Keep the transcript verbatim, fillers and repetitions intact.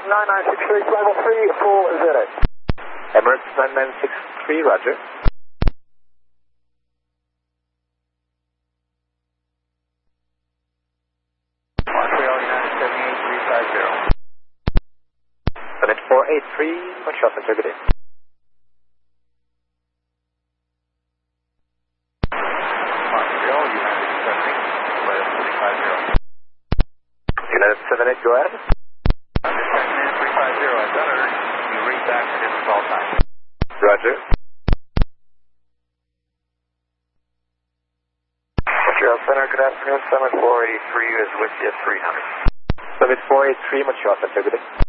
nine nine six three, level three four zero. Emirates nine nine six three, roger. Montreal United seven eight three five zero. Summit four eight three, Montreal Center, good day. Montreal United seven eight, United three five zero. United seven eight, go ahead. United three five zero, I've done it. You read back to different call time. Roger. Montreal Center, good afternoon. Summit four eight three is with you at three hundred. Summit four eight three, Montreal Center, good day.